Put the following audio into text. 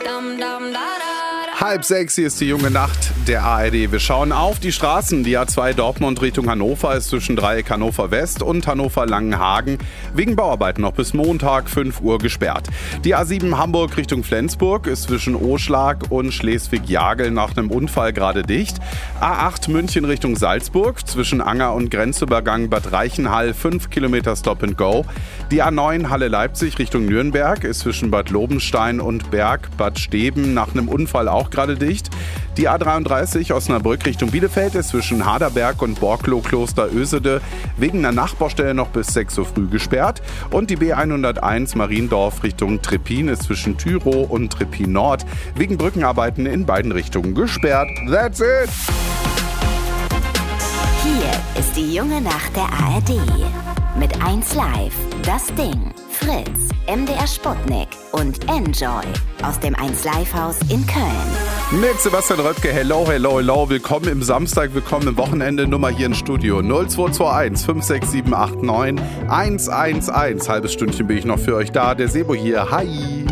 5:30, hier ist die junge Nacht der ARD. Wir schauen auf die Straßen. Die A2 Dortmund Richtung Hannover ist zwischen Dreieck Hannover West und Hannover Langenhagen wegen Bauarbeiten noch bis Montag 5 Uhr gesperrt. Die A7 Hamburg Richtung Flensburg ist zwischen Oschlag und Schleswig-Jagel nach einem Unfall gerade dicht. A8 München Richtung Salzburg zwischen Anger und Grenzübergang Bad Reichenhall 5 Kilometer Stop and Go. Die A9 Halle Leipzig Richtung Nürnberg ist zwischen Bad Lobenstein und Berg Bad Steben nach einem Unfall auch gerade dicht. Die A33 Osnabrück Richtung Bielefeld ist zwischen Haderberg und Borklow-Kloster Ösede wegen einer Nachbaustelle noch bis 6 Uhr früh gesperrt. Und die B101 Mariendorf Richtung Treppin ist zwischen Tyrow und Treppin Nord wegen Brückenarbeiten in beiden Richtungen gesperrt. That's it! Hier ist die junge Nacht der ARD. Mit 1Live, Das Ding, Fritz, MDR Sputnik und Enjoy aus dem 1Live-Haus in Köln. Mit Sebastian Röttke, hello, hello, hello. Willkommen im Samstag, willkommen im Wochenende. Nummer hier im Studio 0221 56789 111. Halbes Stündchen bin ich noch für euch da. Der Sebo hier, hi.